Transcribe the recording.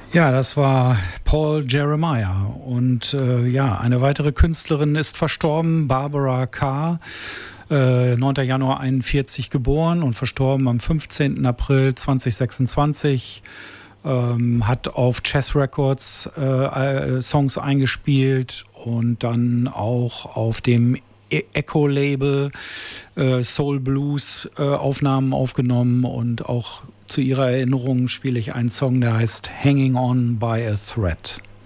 Ja, das war Paul Jeremiah. Und ja, eine weitere Künstlerin ist verstorben, Barbara Carr, 9. Januar 41 geboren und verstorben am 15. April 2026. Hat auf Chess Records Songs eingespielt und dann auch auf dem Echo-Label Soul Blues Aufnahmen aufgenommen, und auch zu ihrer Erinnerung spiele ich einen Song, der heißt Hanging On by a Thread.